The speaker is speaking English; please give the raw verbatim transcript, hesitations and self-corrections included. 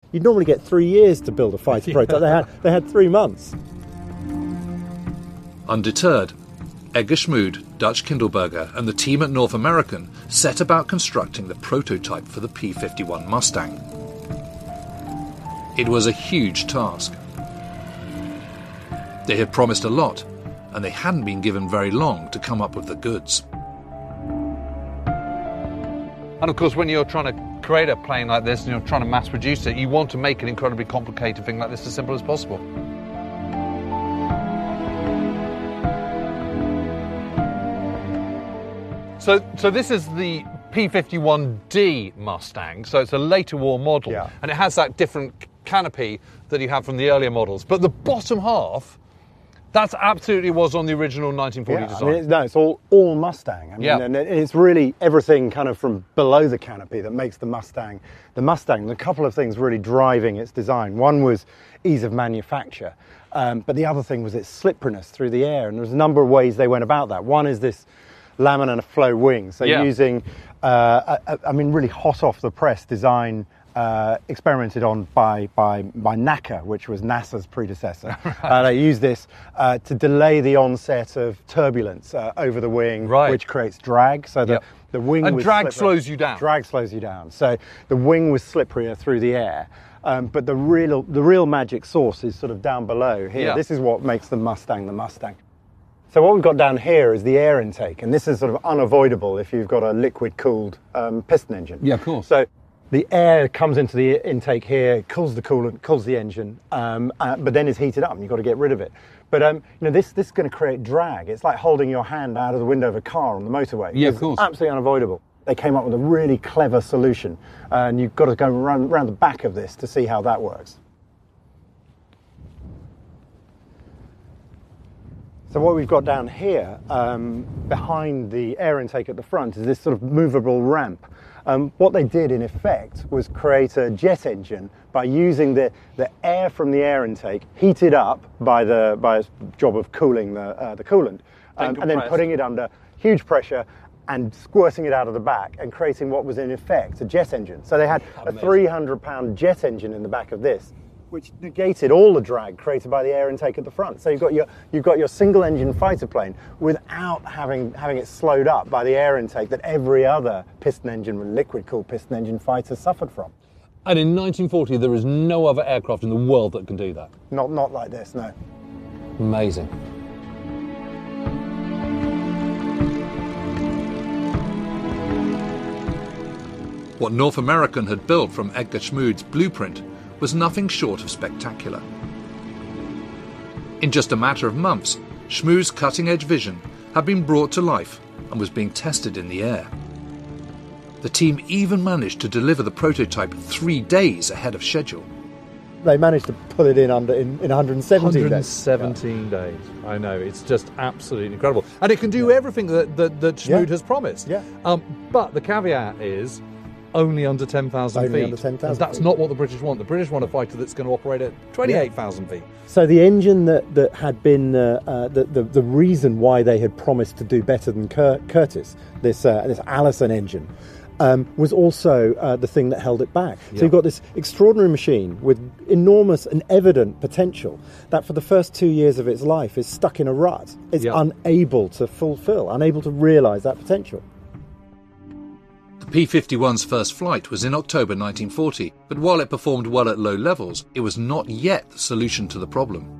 You'd normally get three years to build a fighter prototype. They had, they had three months. Undeterred, Edgar Schmood, Dutch Kindleberger and the team at North American set about constructing the prototype for the P fifty-one Mustang. It was a huge task. They had promised a lot, and they hadn't been given very long to come up with the goods. And of course, when you're trying to create a plane like this and you're trying to mass produce it, you want to make an incredibly complicated thing like this as simple as possible. So, so this is the P fifty-one D Mustang, so it's a later war model, Yeah. and it has that different canopy that you have from the earlier models. But the bottom half, that absolutely was on the original nineteen forty Yeah, design. I mean, it's, no, it's all, all Mustang. I mean, Yeah. and it- it's really everything kind of from below the canopy that makes the Mustang the Mustang. And a couple of things really driving its design. One was ease of manufacture, um, but the other thing was its slipperiness through the air. And there's a number of ways they went about that. One is this laminar flow wing. So Yeah. using, uh, a, a, I mean, really hot off the press design. Uh, experimented on by, by, by NACA, which was NASA's predecessor. uh, they used this uh, to delay the onset of turbulence uh, over the wing, Right. which creates drag. So the, Yep. the wing And was drag slipperier. slows you down. Drag slows you down. So the wing was slipperier through the air. Um, but the real, the real magic source is sort of down below here. Yeah. This is what makes the Mustang the Mustang. So what we've got down here is the air intake, and this is sort of unavoidable if you've got a liquid-cooled um, piston engine. Yeah, of course. So the air comes into the intake here, cools the coolant, cools the engine, um, uh, but then is heated up, and you've got to get rid of it. But um, you know, this this is going to create drag. It's like holding your hand out of the window of a car on the motorway. Yeah, of It's course. absolutely unavoidable. They came up with a really clever solution, uh, and you've got to go around, around the back of this to see how that works. So what we've got down here, um, behind the air intake at the front, is this sort of movable ramp. Um, what they did, in effect, was create a jet engine by using the, the air from the air intake, heated up by the by a job of cooling the, uh, the coolant, um, and then compressed. putting it under huge pressure and squirting it out of the back and creating what was, in effect, a jet engine. So they had a three hundred pound jet engine in the back of this, which negated all the drag created by the air intake at the front. So you've got your you've got your single engine fighter plane without having having it slowed up by the air intake that every other piston engine, liquid cooled piston engine fighter suffered from. And in nineteen forty, there is no other aircraft in the world that can do that. Not not like this, no. Amazing. What North American had built from Edgar Schmood's blueprint was nothing short of spectacular. In just a matter of months, Schmood's cutting-edge vision had been brought to life and was being tested in the air. The team even managed to deliver the prototype three days ahead of schedule. They managed to put it in under in, in one hundred seventeen one hundred days. seventeen days. I know, it's just absolutely incredible. And it can do everything that, that, that Schmood Yeah. has promised. Yeah. Um, but the caveat is only under ten thousand Only feet. under ten thousand And that's feet. not what the British want. The British want a fighter that's going to operate at twenty-eight thousand feet. So the engine that, that had been uh, uh, the, the the reason why they had promised to do better than Cur- Curtis, this uh, this Allison engine, um, was also uh, the thing that held it back. Yeah. So you've got this extraordinary machine with enormous and evident potential that for the first two years of its life is stuck in a rut. It's Yeah. unable to fulfil, unable to realise that potential. The P fifty-one's first flight was in October nineteen forty, but while it performed well at low levels, it was not yet the solution to the problem.